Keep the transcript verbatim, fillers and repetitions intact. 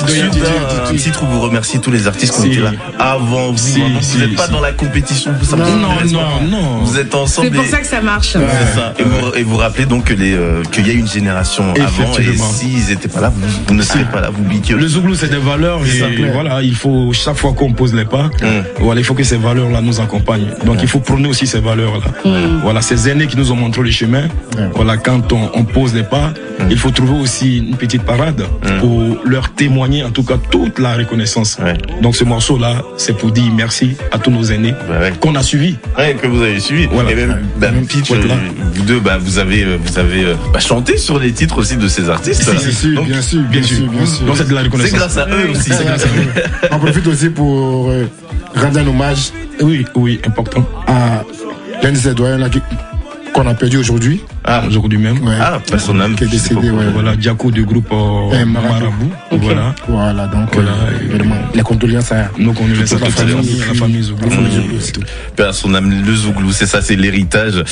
d'habitude, un titre où vous remerciez tous les artistes qui ont été là avant vous. Si, vous si, n'êtes pas si. dans la compétition. Ça non, vous non, non, non. Vous êtes ensemble. C'est pour et... ça que ça marche. Ouais. C'est ça. Et vous, et vous rappelez donc que les, euh, qu'il y a une génération avant, et s'ils n'étaient pas là, vous, vous ne serez pas là, vous biquez. Le Zouglou, c'est des valeurs, et voilà, il faut, chaque fois qu'on pose les pas, mm. voilà, il faut que ces valeurs-là nous accompagnent. Donc, mm. il faut prôner aussi ces valeurs-là. Mm. Voilà, ces aînés qui nous ont montré le chemin, mm. voilà, quand on, on pose les pas, mm. il faut trouver aussi une petite parade mm. pour leur témoigner, en tout cas, toute la reconnaissance. Ouais. Donc, ce morceau-là, c'est pour dire merci à tous nos aînés bah ouais. qu'on a suivis. Ouais, que vous avez suivis. Voilà. Et même, bah, Pitch, euh, vous deux, bah, vous avez, vous avez bah, chanté sur les titres aussi de ces artistes. Si, si, si, donc, bien sûr, bien sûr, bien sûr. Donc, c'est de la reconnaissance. C'est grâce à eux aussi. C'est grâce à eux. On profite aussi pour euh, rendre un hommage. Oui, oui, important. À l'un de ces doyens-là qu'on a perdu aujourd'hui. Ah, aujourd'hui même. Ouais. Ah, son âme qui est décédé. Ouais. Voilà, Diaco du groupe euh, Marabout. Marabout. Okay. Voilà. Voilà, donc voilà. Euh, vraiment, les condoléances à nos condoléances à la famille, à la famille Zouglou. Père son âme, le Zouglou, c'est ça, c'est l'héritage.